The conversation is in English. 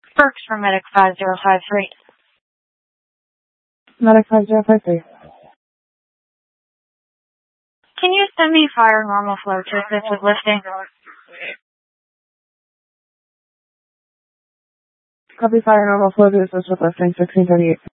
Berks from Medic 5053. Medic 5053. Can you send me fire normal flow to assist with lifting? Copy fire normal flow to assist with lifting 1638.